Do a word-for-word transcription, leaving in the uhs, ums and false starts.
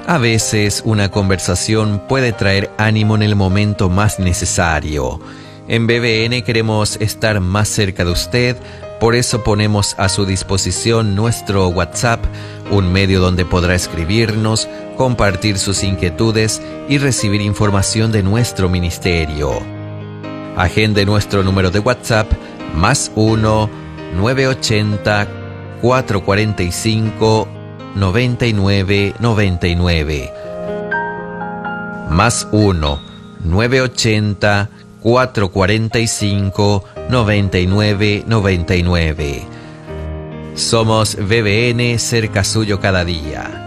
A veces una conversación puede traer ánimo en el momento más necesario. En B B N queremos estar más cerca de usted, por eso ponemos a su disposición nuestro WhatsApp, un medio donde podrá escribirnos, compartir sus inquietudes y recibir información de nuestro ministerio. Agende nuestro número de WhatsApp más uno nueve ochenta cuatro cuarenta y cinco noventa y nueve noventa y nueve más uno nueve ochenta cuatro cuarenta y cinco noventa y nueve noventa y nueve. Somos B B N, cerca suyo cada día.